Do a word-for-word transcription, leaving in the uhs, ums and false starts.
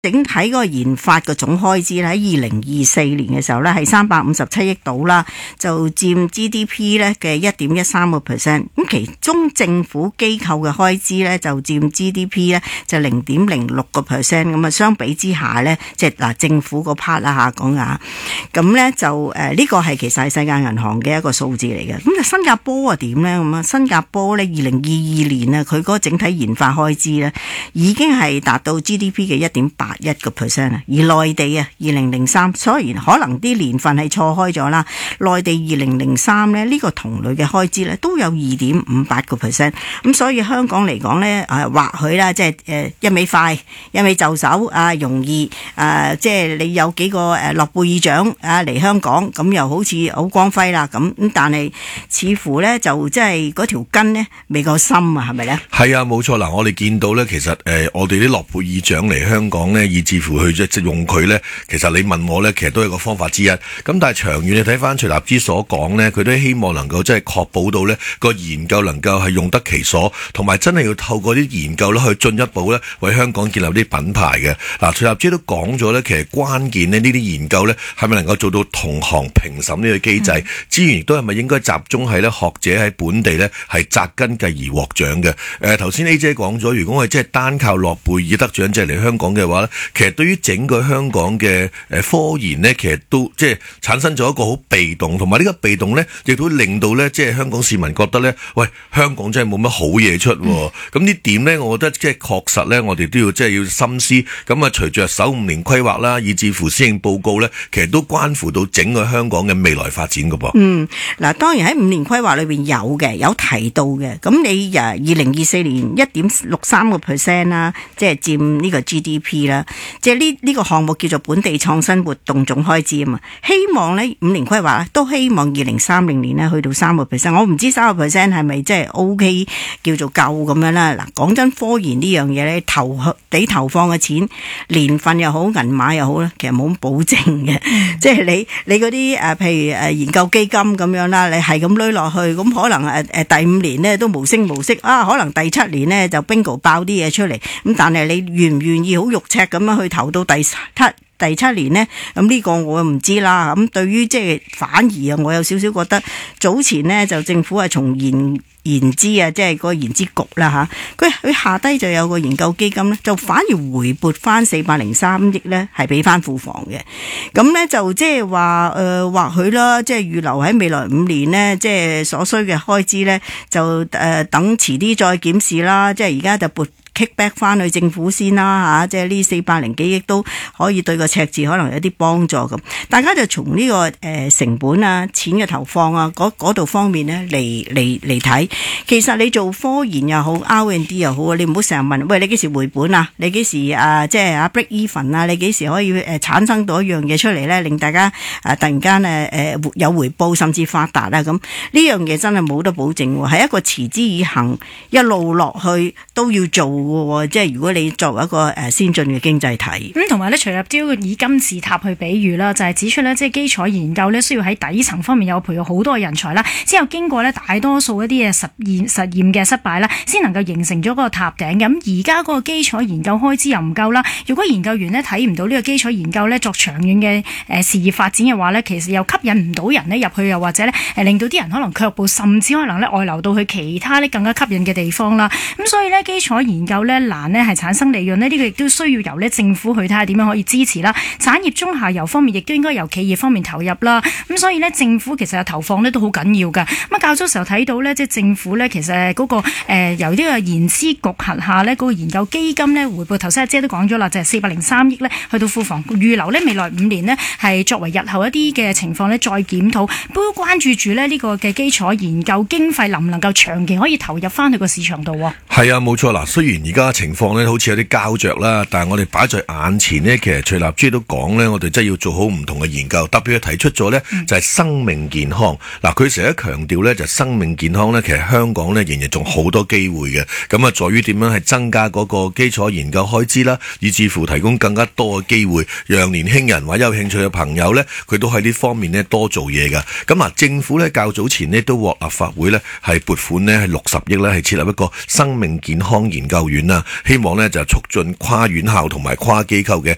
整體嗰個研發嘅總開支咧，喺二零二四年嘅時候咧，係三百五十七億度啦，就佔 G D P 咧嘅一點一三個 percent。咁其中政府機構嘅開支咧就佔 G D P 咧就零點零六個 percent。咁啊，相比之下咧，即係嗱政府個 part 啦嚇講下，咁咧就誒呢個係其實係世界銀行嘅一個數字嚟嘅。咁啊新加坡啊點咧咁啊？新加坡咧二零二二年啊，佢嗰個整體研發開支咧已經係達到 G D P 嘅一點八一個 percent 啊，而內地啊，二零零三，雖然可能啲年份係錯開咗啦，內地二零零三咧呢個同類嘅開支咧都有二點五八個 percent， 咁所以香港嚟講咧啊，或許啦，即係誒一味快，一味就手啊，容易啊，即係你有幾個誒諾貝爾獎啊嚟香港，咁又好似好光輝啦咁，咁但係似乎咧就即係嗰條根咧未夠深啊，係咪咧？ 係啊，冇錯嗱，我哋見到咧，其實誒、呃、我哋啲諾貝爾獎嚟香港咧，以至乎去即係用佢咧，其實你問我咧，其實都係個方法之一。咁但係長遠你睇翻徐立之所講咧，佢都希望能夠即係確保到咧個研究能夠係用得其所，同埋真係要透過啲研究咧去進一步咧為香港建立啲品牌嘅。嗱，徐立之都講咗咧，其實關鍵咧呢啲研究咧係咪能夠做到同行評審呢個機制，資源亦都係咪應該集中喺咧學者喺本地咧係扎根繼而獲獎嘅。誒頭先 A 姐講咗，如果我哋即係單靠諾貝爾得獎者嚟香港嘅話咧，其實對於整個香港嘅誒科研咧，其實都即係產生咗一個好被動，同埋呢個被動咧，亦都令到咧即係香港市民覺得咧，喂，香港真係冇乜好嘢出。咁、嗯、呢點咧，我覺得即係確實咧，我哋都要即係要深思。咁啊，隨着首五年規劃啦，以至乎施政報告咧，其實都關乎到整個香港嘅未來發展噶噃。嗯， 嗱，當然喺五年規劃裏邊有嘅，有提到嘅。咁你誒二零二四年一點六三個 percent 啦，即係佔呢個 G D P 啦。即係呢呢個項目叫做本地創新活動總開支啊嘛。希望咧五年規劃咧，都希望二零三零年咧去到三個 percent。我唔知三個 percent 係咪即係 OK 叫做夠咁樣啦。嗱，講真，科研呢樣嘢咧，投你投放嘅錢年份又好，銀碼又好咧，其實冇咁保證嘅。即係你你嗰啲誒，譬如誒研究基金咁樣啦，你係咁攞落去，咁可能誒誒第五年咧都無聲無息啊，可能第七年咧就 bingo 爆啲嘢出嚟。咁但係你願唔願意好肉赤咁樣去投到第七第七年呢？咁呢個我唔知啦。咁對於即係反而啊，我有少少覺得早前呢，就政府係從研研資啊，即係個研資局啦嚇，佢佢下低就有個研究基金咧，就反而回撥翻四百零三億咧，係俾翻庫房嘅。咁咧就即係話誒，或許啦，即係預留喺未來五年呢，即係所需嘅開支咧，就誒、呃、等遲啲再檢視啦。即係而家就撥kickback 翻去政府先啦嚇，即係呢四百零幾億都可以對個赤字可能有啲幫助咁。大家就從呢、這個誒、呃、成本啊、錢嘅投放啊嗰度方面咧嚟嚟嚟睇。其實你做科研又好 R and D 又好，你唔好成日問，喂，你幾時回本啊？你幾時啊即係啊 break even 啊？你幾時可以誒、呃、產生到一樣嘢出嚟咧，令大家啊突然間誒誒有回報甚至發達啊咁？呢樣嘢真係冇得保證喎，係一個持之以恆一路落去都要做嘅喎。即係如果你作為一個誒先進嘅經濟體， 咁同埋咧，徐立之以金字塔去比喻啦，就係、是、指出咧，即係基礎研究咧需要喺底層方面有培育好多人才啦，之後經過咧大多數一啲嘅實驗實驗嘅失敗啦，先能夠形成咗嗰個塔頂。咁而家嗰個基礎研究開支又唔夠啦。如果研究員咧睇唔到呢個基礎研究咧作長遠嘅誒事業發展嘅話咧，其實又吸引唔到人咧入去，又或者咧誒令到啲人可能卻步，甚至可能咧外流到去其他咧更加吸引嘅地方啦。咁所以咧基礎研究咧難咧係產生利潤呢，呢、這個亦都需要由咧政府去睇下點樣可以支持啦。產業中下游方面亦都應該由企業方面投入啦。咁所以咧政府其實嘅投放咧都好緊要㗎。咁啊較早時候睇到咧，即係政府咧其實嗰、那個誒、呃、由呢個研資局轄下咧嗰個研究基金咧回撥，頭先阿姐都講咗啦，就係四百零三億咧去到庫房預留咧未來五年呢係作為日後一啲嘅情況咧再檢討，都關注住咧呢個嘅基礎研究經費能唔能夠長期可以投入翻去個市場度。 係啊，冇錯啦。雖然而家情況咧好似有啲膠着啦，但係我哋擺在眼前呢，其實徐立之都講咧，我哋真係要做好唔同嘅研究，特別係提出咗咧就係生命健康。嗱、嗯，佢成日強調咧就係生命健康咧，其實香港咧仍然仲好多機會嘅。咁啊，在於點樣係增加嗰個基礎研究開支啦，以至乎提供更加多嘅機會，讓年輕人或者有興趣嘅朋友咧，佢都喺呢方面咧多做嘢㗎。咁啊，政府咧較早前呢都獲立法會咧係撥款呢係六十億咧係設立一個生命健康研究院啊，希望咧就促進跨院校同埋跨機構嘅